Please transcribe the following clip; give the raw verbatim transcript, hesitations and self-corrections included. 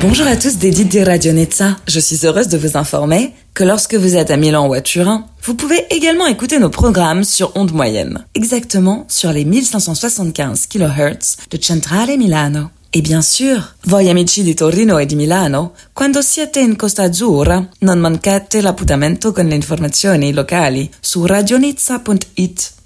Bonjour à tous des Didi Radio Nizza. Je suis heureuse de vous informer que lorsque vous êtes à Milan ou à Turin, vous pouvez également écouter nos programmes sur onde moyenne, exactement sur les mille cinq cent soixante-quinze kilohertz de Centrale Milano. E bien sûr, voi amici di Torino e di Milano, quando siete in Costa Azzurra, non mancate l'appuntamento con le informazioni locali su radionizza punto it.